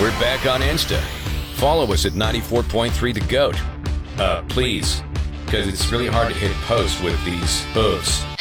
We're back on Insta. Follow us at 94.3 The Goat. Please, because it's really hard to hit post with these hooves.